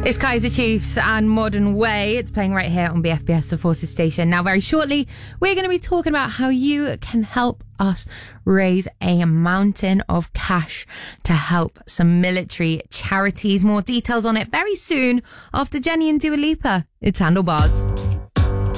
It's Kaiser Chiefs and Modern Way. It's playing right here on BFBS, the Forces station. Now, very shortly, we're going to be talking about how you can help us raise a mountain of cash to help some military charities. More details on it very soon after Jenny and Dua Lipa. It's Handlebars.